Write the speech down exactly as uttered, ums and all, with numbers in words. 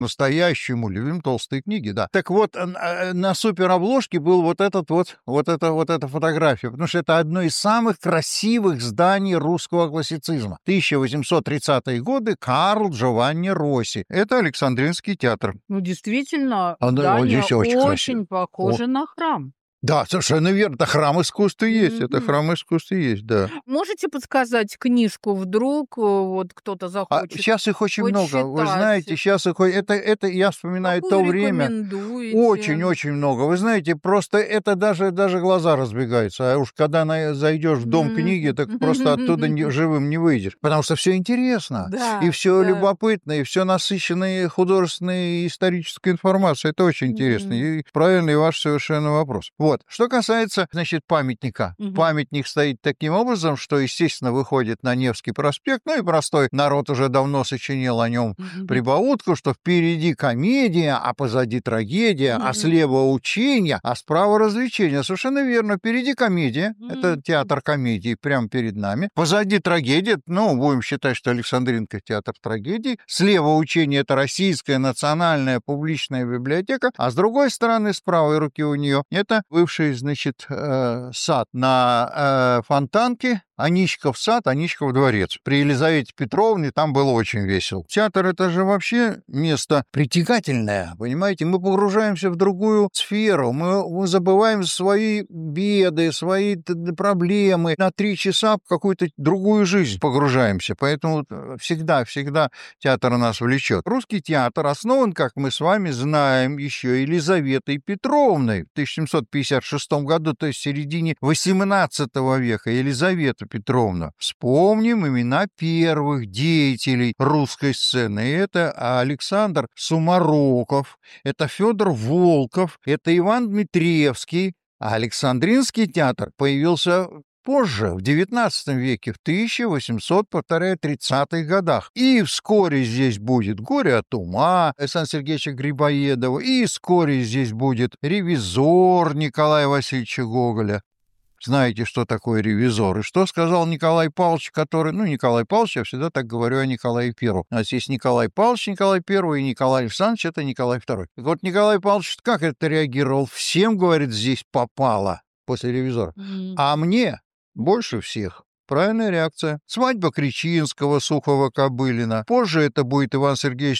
Настоящую, мы любим толстые книги, да. Так вот, на суперобложке был вот этот вот, вот это, вот эта фотография, потому что это одно из самых красивых зданий русского классицизма. тысяча восемьсот тридцатые годы, Карл Джованни Росси. Это Александринский театр. Ну, действительно, Оно, вот здание здесь очень очень красиво. похоже О. на храм. Да, совершенно верно. Это храм искусства есть. Это Мгм. храм искусства есть, да. Можете подсказать книжку, вдруг э, вот кто-то А захочет сейчас их очень много. Вы знаете, почитать? сейчас их... о- Это, это я вспоминаю то Какую время. рекомендуете? Очень-очень много. Вы знаете, просто это даже, даже глаза разбегаются. А уж когда на- зайдешь в дом книги, так просто оттуда не- живым не выйдешь. Потому что все интересно. И Да, все да. любопытно, и все насыщенной художественной и исторической информацией. Это очень интересно. Мгм. И правильный ваш совершенно вопрос. Вот. Что касается, значит, памятника. Мгм. Памятник стоит таким образом, что, естественно, выходит на Невский проспект. Ну и простой народ уже давно сочинил о нем прибаутку, что впереди комедия, а позади трагедия, а Мгм. слева учение, а справа развлечение. Совершенно верно. Впереди комедия. Это Мгм. театр комедии прямо перед нами. Позади трагедия. Ну, будем считать, что Александринка — театр трагедии. Слева учение — это Российская национальная публичная библиотека. А с другой стороны, с правой руки у нее, это бывший, значит, э, сад на э, Фонтанке. Аничков сад, Аничков дворец. При Елизавете Петровне там было очень весело. Театр — это же вообще место притягательное, понимаете? Мы погружаемся в другую сферу, мы, мы забываем свои беды, свои т- т- проблемы. На три часа в какую-то другую жизнь погружаемся. Поэтому всегда-всегда театр нас влечет. Русский театр основан, как мы с вами знаем, еще Елизаветой Петровной в тысяча семьсот пятьдесят шестом году, то есть в середине восемнадцатого века. Елизавета Петровна. Вспомним имена первых деятелей русской сцены. Это Александр Сумароков, это Федор Волков, это Иван Дмитриевский. А Александринский театр появился позже, в девятнадцатом веке, в тысяча восемьсот тридцатых годах. И вскоре здесь будет «Горе от ума» Александра Сергеевича Грибоедова, и вскоре здесь будет «Ревизор» Николая Васильевича Гоголя. Знаете, что такое ревизор? И что сказал Николай Павлович, который... Ну, Николай Павлович, я всегда так говорю о Николае Первом. У нас есть Николай Павлович, Николай Первый, и Николай Александрович, это Николай Второй. Так вот, Николай Павлович как это реагировал? Всем, говорит, здесь попало после ревизора. Мгм. А мне больше всех. Правильная реакция. Свадьба Кричинского, Сухого, Кобылина. Позже это будет Иван Сергеевич